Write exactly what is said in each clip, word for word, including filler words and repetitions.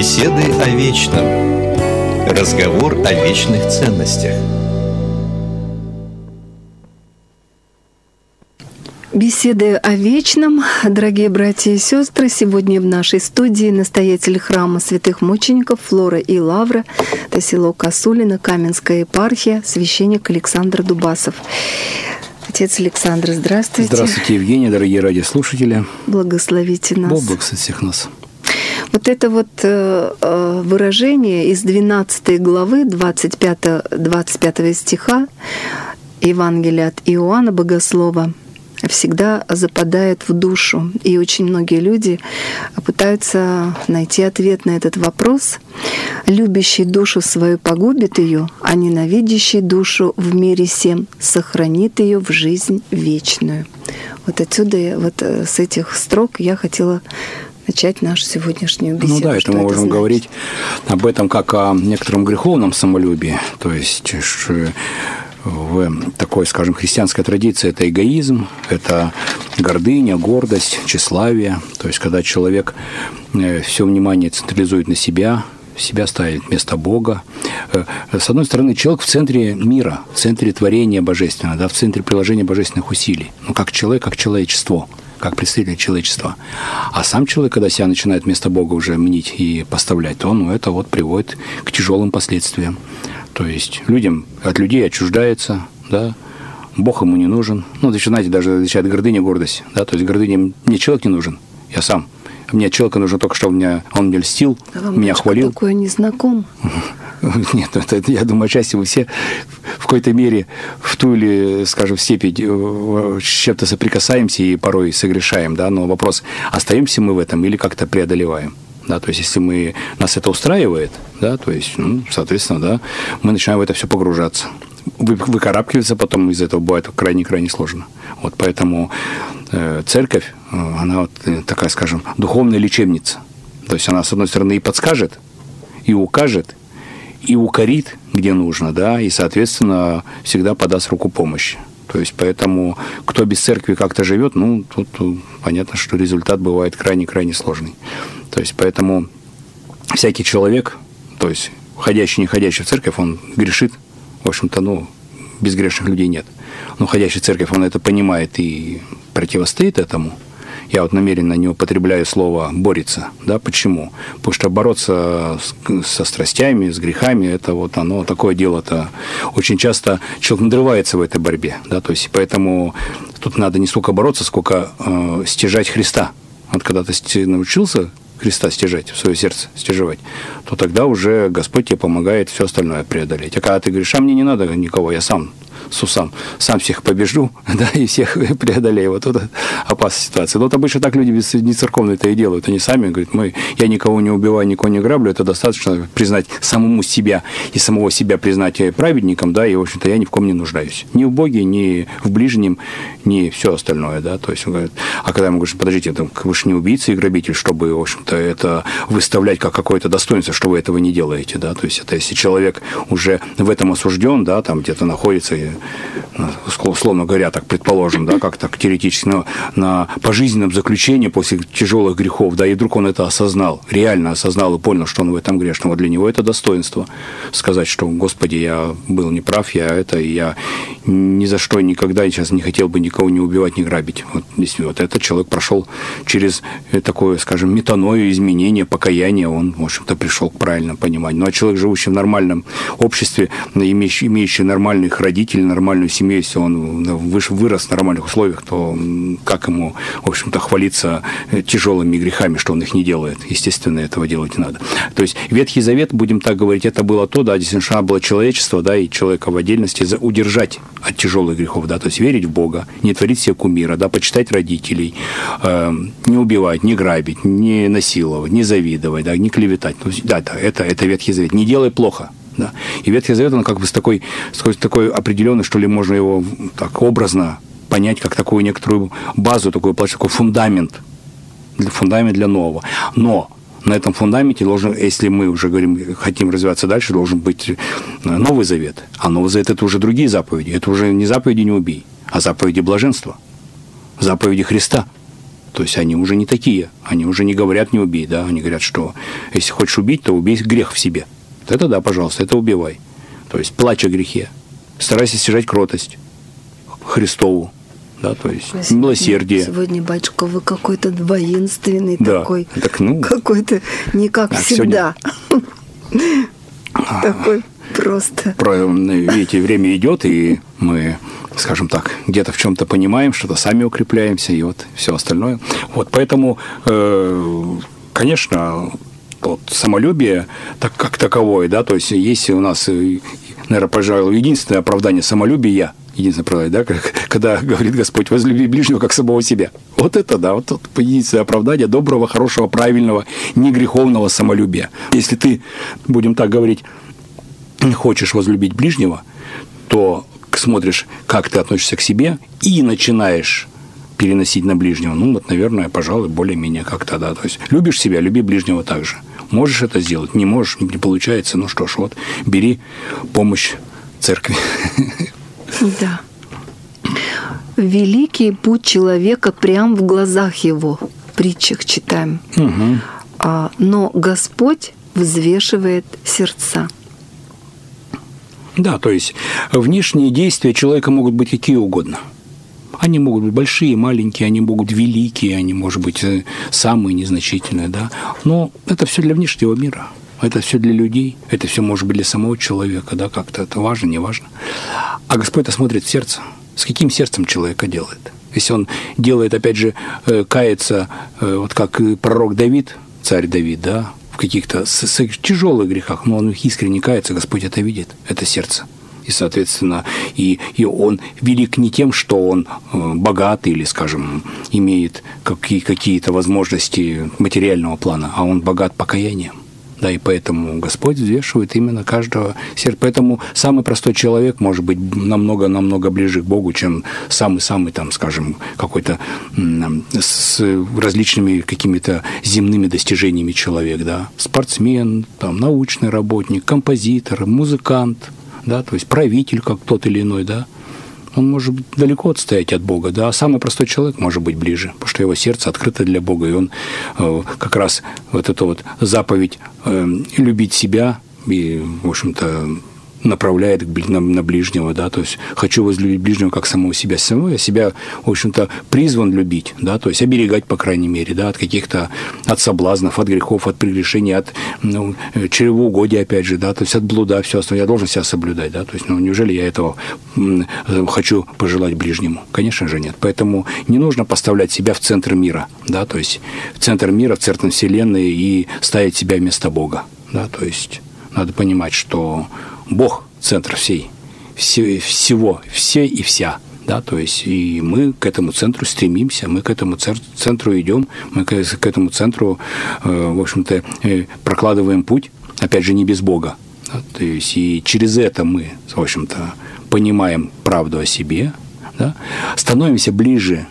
Беседы о вечном. Разговор о вечных ценностях. Беседы о вечном. Дорогие братья и сестры, сегодня в нашей студии настоятель храма святых мучеников Флора и Лавра, это село Косулино, Каменская епархия, священник Александр Дубасов. Отец Александр, здравствуйте. Здравствуйте, Евгения, дорогие радиослушатели. Благословите нас. Бог благословит всех нас. Вот это вот э, выражение из двенадцатой главы двадцать пятого стиха Евангелия от Иоанна Богослова всегда западает в душу. И очень многие люди пытаются найти ответ на этот вопрос. «Любящий душу свою погубит ее, а ненавидящий душу в мире сем сохранит ее в жизнь вечную». Вот отсюда, вот с этих строк я хотела начать нашу сегодняшнюю беседу. Ну да, это мы можем значит? говорить об этом как о некотором греховном самолюбии. То есть в такой, скажем, христианской традиции это эгоизм, это гордыня, гордость, тщеславие. То есть когда человек все внимание централизует на себя, себя ставит вместо Бога. С одной стороны, человек в центре мира, в центре творения божественного, да, в центре приложения божественных усилий. Ну, как человек, как человечество, как представитель человечества. А сам человек, когда себя начинает вместо Бога уже мнить и поставлять, то ну, это вот приводит к тяжелым последствиям. То есть людям, от людей отчуждается, да, Бог ему не нужен. Ну, начинаете даже отличать гордыня, гордость, да, то есть гордыня, мне человек не нужен, я сам. Мне человека нужно только, чтобы меня, он мне льстил, а меня хвалил. Такое не знаком. Нет, это, я думаю, отчасти вы все в какой-то мере в ту или, скажем, степень с чем-то соприкасаемся и порой согрешаем, да, но вопрос, остаемся мы в этом или как-то преодолеваем. Да, то есть, если мы, нас это устраивает, да, то есть, ну, соответственно, да, мы начинаем в это все погружаться. Вы, выкарабкиваться потом из этого бывает крайне-крайне сложно. Вот поэтому э, церковь, э, она вот такая, скажем, духовная лечебница. То есть, она, с одной стороны, и подскажет, и укажет, и укорит, где нужно, да, и, соответственно, всегда подаст руку помощи. То есть, поэтому, кто без церкви как-то живет, ну, тут понятно, что результат бывает крайне-крайне сложный. То есть, поэтому всякий человек, то есть, ходящий, не ходящий в церковь, он грешит. В общем-то, ну, безгрешных людей нет. Но ходящий в церковь, он это понимает и противостоит этому. Я вот намеренно не употребляю слово «борется». Да? Почему? Потому что бороться со страстями, с грехами, это вот оно, такое дело-то. Очень часто человек надрывается в этой борьбе. Да? То есть, поэтому тут надо не столько бороться, сколько э, стяжать Христа. Вот когда ты научился Христа стяжать, в свое сердце стяжевать, то тогда уже Господь тебе помогает все остальное преодолеть. А когда ты говоришь, а мне не надо никого, я сам сусам, сам всех побежду, да, и всех преодолею. Вот это опасная ситуация. Но вот обычно так люди не церковные-то и делают. Они сами говорят, мы, я никого не убиваю, никого не граблю, это достаточно признать самому себя и самого себя признать праведником, да, и, в общем-то, я ни в ком не нуждаюсь. Ни в Боге, ни в ближнем, ни все остальное, да. То есть, он говорит, а когда ему говорят, подождите, это, вы же не убийца и грабитель, чтобы, в общем-то, это выставлять как какое-то достоинство, что вы этого не делаете, да. То есть, это если человек уже в этом осужден, да, там где-то находится, условно говоря, так предположим, да, как так теоретически, но на пожизненном заключении после тяжелых грехов, да, и вдруг он это осознал, реально осознал и понял, что он в этом грешном, вот для него это достоинство сказать, что, Господи, я был неправ, я это, и я ни за что никогда сейчас не хотел бы никого не убивать, не грабить. Вот, вот этот человек прошел через такое, скажем, метаною, изменение, покаяние, он, в общем-то, пришел к правильному пониманию. Ну, а человек, живущий в нормальном обществе, имеющий, имеющий нормальных родителей, нормальную семью, если он вырос в нормальных условиях, то как ему, в общем-то, хвалиться тяжелыми грехами, что он их не делает? Естественно, этого делать не надо. То есть Ветхий Завет, будем так говорить, это было то, да, действительно, было человечество, да, и человека в отдельности удержать от тяжелых грехов, да, то есть верить в Бога, не творить себе кумира, да, почитать родителей, э, не убивать, не грабить, не насиловать, не завидовать, да, не клеветать. То есть, да, да, это, это Ветхий Завет. Не делай плохо. Да. И Ветхий Завет, он как бы с такой, с такой определенной, что ли, можно его так образно понять, как такую некоторую базу, такой, такой фундамент, фундамент для нового. Но на этом фундаменте должен, если мы уже говорим, хотим развиваться дальше, должен быть Новый Завет. А Новый Завет – это уже другие заповеди. Это уже не заповеди «не убей», а заповеди блаженства, заповеди Христа. То есть они уже не такие, они уже не говорят «не убей», да, они говорят, что если хочешь убить, то убей грех в себе. Это да, пожалуйста, это убивай. То есть плачь о грехе, старайся стяжать кротость Христову, да, то есть сегодня, милосердие. Сегодня, батюшка, вы какой-то воинственный да, такой, так, ну, какой-то не как а всегда. Такой просто. Видите, время идет, и мы, скажем так, где-то в чем-то понимаем, что-то сами укрепляемся, и вот все остальное. Вот поэтому, конечно, вот самолюбие так, как таковое, да, то есть есть у нас, наверное, пожалуй, единственное оправдание самолюбия, единственное оправдание, да, когда говорит Господь: возлюби ближнего как самого себя. Вот это, да, вот, вот единственное оправдание доброго, хорошего, правильного, негреховного самолюбия. Если ты, будем так говорить, хочешь возлюбить ближнего, то смотришь, как ты относишься к себе, и начинаешь переносить на ближнего. Ну, вот, наверное, пожалуй, более-менее как-то, да. То есть любишь себя, люби ближнего так же. Можешь это сделать, не можешь, не получается, ну что ж, вот, бери помощь церкви. Да. Великий путь человека прям в глазах его. В притчах читаем. Угу. А, но Господь взвешивает сердца. Да, то есть внешние действия человека могут быть какие угодно. Они могут быть большие, маленькие, они могут быть великие, они, может быть, самые незначительные, да. Но это все для внешнего мира. Это все для людей, это все может быть для самого человека, да, как-то это важно, не важно. А Господь-то смотрит в сердце. С каким сердцем человека делает? Если он делает, опять же, кается, вот как пророк Давид, царь Давид, да, в каких-то с, с тяжелых грехах, но он их искренне кается, Господь это видит, это сердце. И, соответственно, и, и он велик не тем, что он богат или, скажем, имеет какие, какие-то возможности материального плана, а он богат покаянием. Да, и поэтому Господь взвешивает именно каждого сердца. Поэтому самый простой человек может быть намного-намного ближе к Богу, чем самый-самый, там, скажем, какой-то с различными какими-то земными достижениями человек, да. Спортсмен, там, научный работник, композитор, музыкант, да, то есть правитель, как тот или иной, да. Он может далеко отстоять от Бога, да, а самый простой человек может быть ближе, потому что его сердце открыто для Бога, и он э, как раз вот эту вот заповедь э, любить себя и, в общем-то, направляет на, на ближнего, да, то есть хочу возлюбить ближнего как самого себя. Самого я себя, в общем-то, призван любить, да, то есть оберегать, по крайней мере, да, от каких-то, от соблазнов, от грехов, от прегрешений, от, ну, чревоугодия, опять же, да, то есть от блуда, все остальное. Я должен себя соблюдать, да, то есть, ну, неужели я этого хочу пожелать ближнему? Конечно же нет. Поэтому не нужно поставлять себя в центр мира, да, то есть в центр мира, в центр вселенной и ставить себя вместо Бога, да, то есть надо понимать, что Бог – центр всей, все, всего, все и вся, да, то есть и мы к этому центру стремимся, мы к этому центру идем, мы к этому центру, в общем-то, прокладываем путь, опять же, не без Бога, да, то есть и через это мы, в общем-то, понимаем правду о себе, да, становимся ближе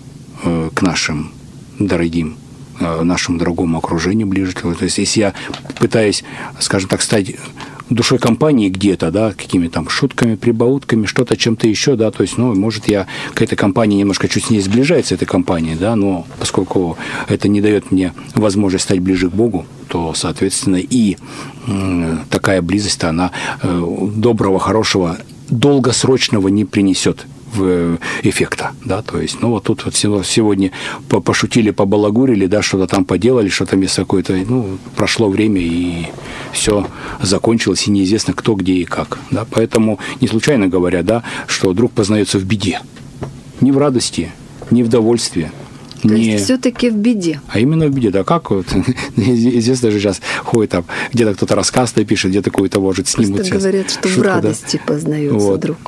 к нашим дорогим, нашему дорогому окружению ближе. То есть если я пытаюсь, скажем так, стать душой компании где-то, да, какими-то там шутками, прибаутками, что-то, чем-то еще, да, то есть, ну, может, я к этой компании немножко чуть с ней сближаюсь, с этой компанией, да, но поскольку это не дает мне возможность стать ближе к Богу, то, соответственно, и э, такая близость, она э, доброго, хорошего, долгосрочного не принесет в эффекта, да, то есть, ну, вот тут вот сегодня пошутили, побалагурили, да, что-то там поделали, что-то вместо какой-то, ну, прошло время, и все закончилось, и неизвестно кто, где и как, да, поэтому не случайно говорят, да, что друг познается в беде, не в радости, не в довольстве, то не... есть все-таки в беде. А именно в беде, да, как вот, известно же сейчас ходит там, где-то кто-то рассказ пишет, где-то какой-то, может, снимут сейчас. Просто говорят, что шутку, в радости да? познается вот. друг.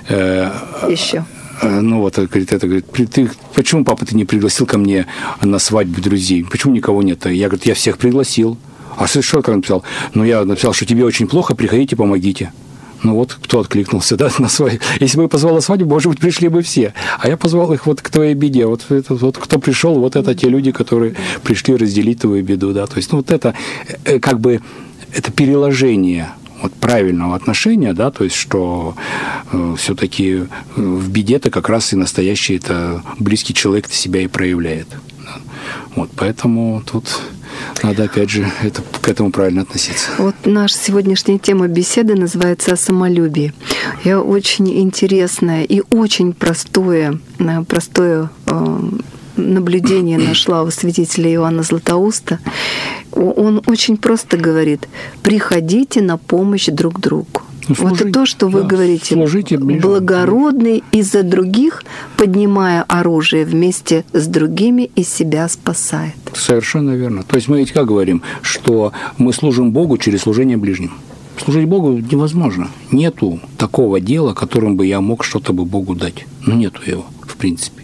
Еще. Ну вот, говорит, это говорит, ты, почему, папа, ты не пригласил ко мне на свадьбу друзей? Почему никого нет? Я, говорит, я всех пригласил. А что, что как написал? Ну, я написал, что тебе очень плохо, приходите, помогите. Ну вот, кто откликнулся, да, на свадьбу. Если бы я позвал на свадьбу, может быть, пришли бы все. А я позвал их вот к твоей беде. Вот, это, вот кто пришел, вот это те люди, которые пришли разделить твою беду, да. То есть, ну, вот это как бы, это переложение вот правильного отношения, да, то есть, что э, все-таки в беде-то как раз и настоящий это близкий человек себя и проявляет. Вот, поэтому тут надо, опять же, это, к этому правильно относиться. Вот наша сегодняшняя тема беседы называется «О самолюбии». Я очень интересное и очень простое, простое наблюдение нашла у святителя Иоанна Златоуста. Он очень просто говорит: «Приходите на помощь друг другу». Ну, служить, вот это то, что вы да, говорите, благородный и за других, поднимая оружие вместе с другими, и себя спасает. Совершенно верно. То есть мы ведь как говорим, что мы служим Богу через служение ближним. Служить Богу невозможно. Нету такого дела, которым бы я мог что-то бы Богу дать. Ну, нету его, в принципе.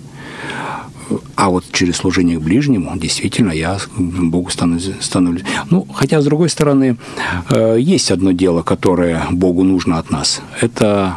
А вот через служение к ближнему действительно я Богу становлюсь. Ну, хотя, с другой стороны, есть одно дело, которое Богу нужно от нас. Это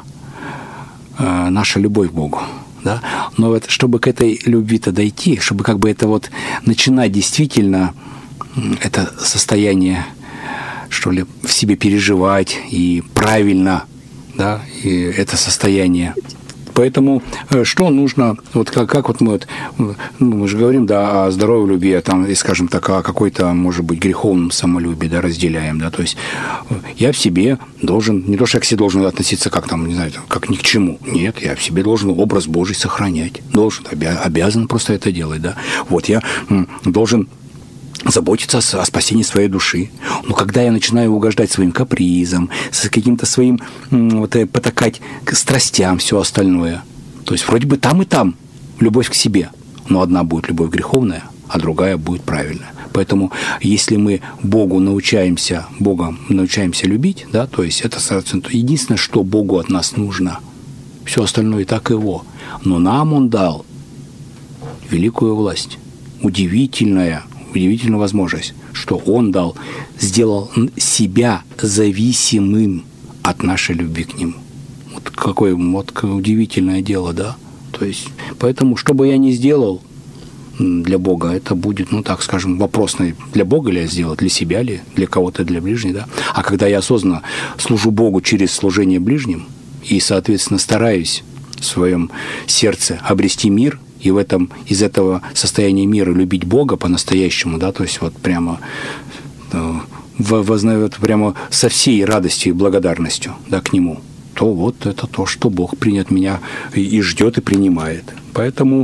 наша любовь к Богу. Да? Но вот, чтобы к этой любви-то дойти, чтобы как бы это вот начинать действительно это состояние, что ли, в себе переживать и правильно, да, и это состояние. Поэтому что нужно, вот как, как вот мы вот, мы же говорим, да, о здоровой любви, там, и, скажем так, о какой-то, может быть, греховном самолюбии, да, разделяем, да, то есть я в себе должен, не то, что я к себе должен относиться как там, не знаю, как ни к чему, нет, я в себе должен образ Божий сохранять, должен, обязан просто это делать, да, вот я должен заботиться о спасении своей души. Но когда я начинаю угождать своим капризам, с каким-то своим, вот, потакать к страстям, все остальное, то есть вроде бы там и там любовь к себе, но одна будет любовь греховная, а другая будет правильная. Поэтому если мы Богу научаемся, Бога научаемся любить, да, то есть это, соответственно, единственное, что Богу от нас нужно. Все остальное и так его. Но нам Он дал великую власть, удивительная, удивительную возможность, что Он дал, сделал себя зависимым от нашей любви к Нему. Вот какое вот удивительное дело, да? То есть, поэтому, что бы я ни сделал для Бога, это будет, ну, так скажем, вопросный: для Бога ли я сделал, для себя ли, для кого-то, для ближнего, да? А когда я осознанно служу Богу через служение ближним и, соответственно, стараюсь в своем сердце обрести мир, и в этом, из этого состояния мира любить Бога по-настоящему, да, то есть вот прямо, вознает прямо со всей радостью и благодарностью, да, к Нему, то вот это то, что Бог принят меня и ждет, и принимает. Поэтому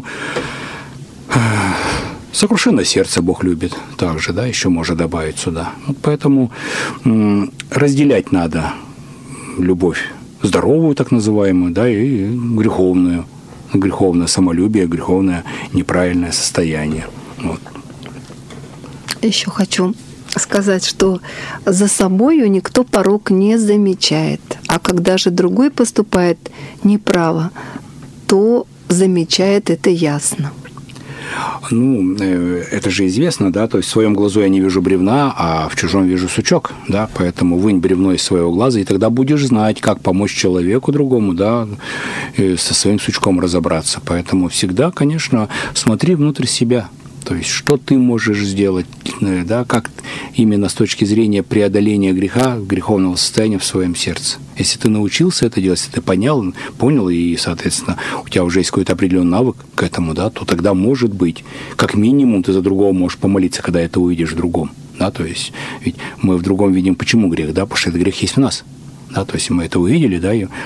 сокрушенное сердце Бог любит также, да, еще можно добавить сюда. Вот поэтому разделять надо любовь здоровую, так называемую, да, и греховную. Греховное самолюбие, греховное неправильное состояние. Вот. Еще хочу сказать, что за собою никто порок не замечает. А когда же другой поступает неправо, то замечает это ясно. Ну, это же известно, да, то есть в своем глазу я не вижу бревна, а в чужом вижу сучок, да, поэтому вынь бревно из своего глаза, и тогда будешь знать, как помочь человеку другому, да, со своим сучком разобраться. Поэтому всегда, конечно, смотри внутрь себя. То есть, что ты можешь сделать, да, как именно с точки зрения преодоления греха, греховного состояния в своем сердце. Если ты научился это делать, если ты понял, понял, и, соответственно, у тебя уже есть какой-то определенный навык к этому, да, то тогда, может быть, как минимум ты за другого можешь помолиться, когда это увидишь в другом. Да, то есть, ведь мы в другом видим, почему грех, да, потому что этот грех есть в нас. Да, то есть мы это увидели, да, и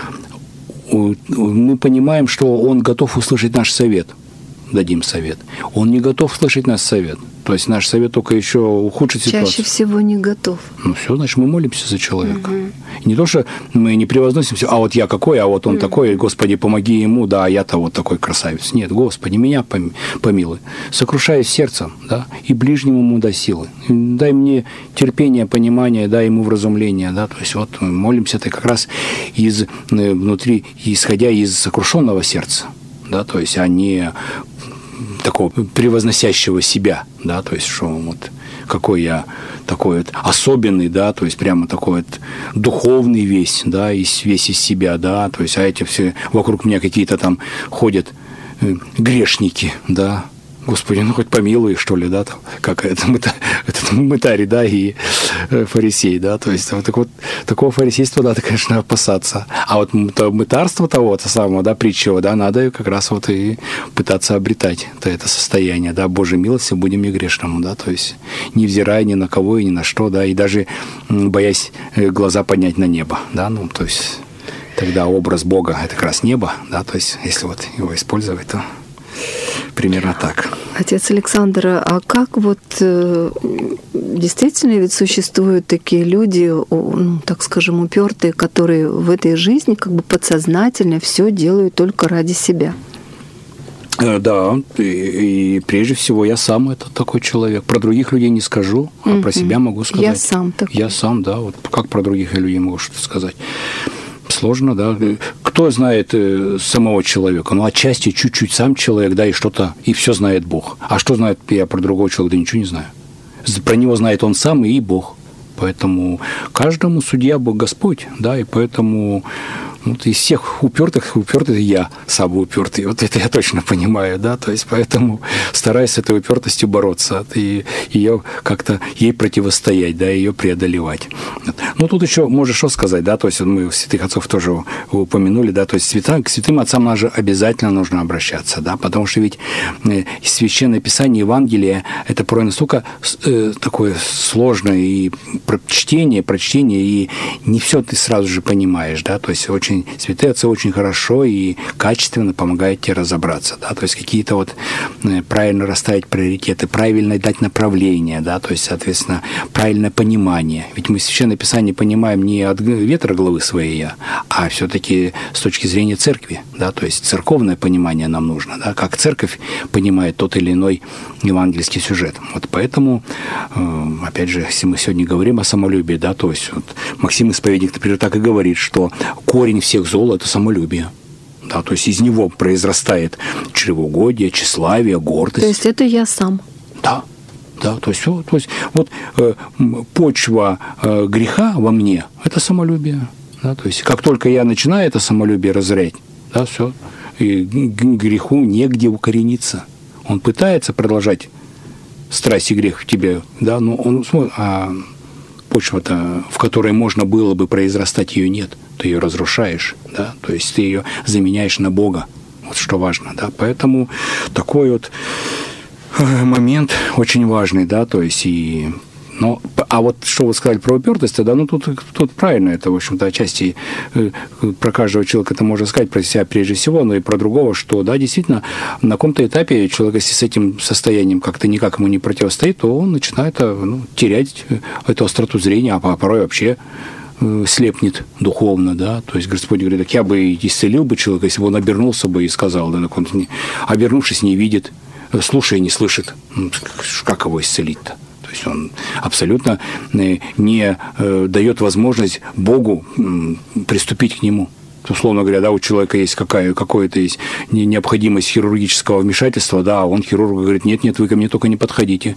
мы понимаем, что он готов услышать наш совет. Дадим совет. Он не готов слышать наш совет. То есть наш совет только еще ухудшит ситуацию. Чаще всего не готов. Ну все, значит, мы молимся за человека. Угу. Не то, что мы не превозносимся, а вот я какой, а вот он угу. такой, Господи, помоги ему, да, а я-то вот такой красавец. Нет, Господи, меня помилуй. Сокрушаясь сердцем, да, и ближнему ему дай силы. Дай мне терпение, понимание, дай ему вразумление, да, то есть вот мы молимся-то как раз из внутри, исходя из сокрушенного сердца, да, то есть, а не такого превозносящего себя, да, то есть, что вот какой я такой вот особенный, да, то есть прямо такой вот духовный весь, да, весь из себя, да, то есть, а эти все вокруг меня какие-то там ходят грешники, да, Господи, ну хоть помилуй, что ли, да, там, как это, мыта, этот мытарь, да, и фарисей, да, то есть вот, так вот такого фарисейства надо, конечно, опасаться. А вот мытарство того-то самого, да, притчего, да, надо как раз вот и пытаться обретать то это состояние, да, Божьей милостью будем и грешному, да, то есть невзирая ни на кого и ни на что, да, и даже боясь глаза поднять на небо, да, ну, то есть тогда образ Бога – это как раз небо, да, то есть если вот его использовать, то примерно так. Отец Александр, а как вот э, действительно ведь существуют такие люди, ну, так скажем, упертые, которые в этой жизни как бы подсознательно все делают только ради себя? Да, и, и прежде всего я сам это такой человек. Про других людей не скажу, а mm-hmm. про себя могу сказать. Я сам такой. Я сам, да, вот как про других людей могу что-то сказать. Сложно, да. Кто знает самого человека? Ну, отчасти чуть-чуть сам человек, да, и что-то, и все знает Бог. А что знает я про другого человека? Да ничего не знаю. Про него знает он сам и Бог. Поэтому каждому судья Бог Господь, да, и поэтому вот из всех упертых, упертый я самый упертый. Вот это я точно понимаю, да, то есть поэтому стараюсь с этой упертостью бороться и ее как-то ей противостоять, да, ее преодолевать. Ну, тут еще можно что сказать, да, то есть мы святых отцов тоже упомянули, да, то есть святым, к святым отцам нам же обязательно нужно обращаться, да, потому что ведь Священное Писание, Евангелие, это порой настолько э, такое сложное и чтение, прочтение, и не все ты сразу же понимаешь, да, то есть очень святые отцы очень хорошо и качественно помогают тебе разобраться, да, то есть какие-то вот правильно расставить приоритеты, правильно дать направление, да, то есть, соответственно, правильное понимание. Ведь мы Священное Писание понимаем не от ветра головы своей, а все-таки с точки зрения церкви, да, то есть церковное понимание нам нужно, да, как церковь понимает тот или иной евангельский сюжет. Вот поэтому, опять же, если мы сегодня говорим о самолюбии, да, то есть вот Максим Исповедник, например, так и говорит, что корень всех зол – это самолюбие. Да, то есть из него произрастает чревоугодие, тщеславие, гордость. То есть это я сам. Да, да, то есть, то есть вот э, почва э, греха во мне – это самолюбие. Да, то есть как только я начинаю это самолюбие разорять, да, все, и греху негде укорениться. Он пытается продолжать страсть и грех в тебе, да, но он смотрит, а почва-то, в которой можно было бы произрастать, ее нет. Ты ее разрушаешь, да, то есть ты ее заменяешь на Бога. Вот что важно, да. Поэтому такой вот момент очень важный, да, то есть и... Но, а вот что вы сказали про упертость, да, ну тут, тут правильно это, в общем-то, отчасти про каждого человека это можно сказать, про себя прежде всего, но и про другого, что, да, действительно, на каком-то этапе человек, если с этим состоянием как-то никак ему не противостоит, то он начинает ну, терять эту остроту зрения, а порой вообще слепнет духовно, да, то есть Господь говорит, так я бы исцелил бы человека, если бы он обернулся бы и сказал, да, так он, обернувшись, не видит, слушая, не слышит, ну, как его исцелить-то? То есть он абсолютно не дает возможность Богу приступить к нему. Условно говоря, да, у человека есть какая, какая-то есть необходимость хирургического вмешательства, да, а он хирургу говорит, нет, нет, вы ко мне только не подходите.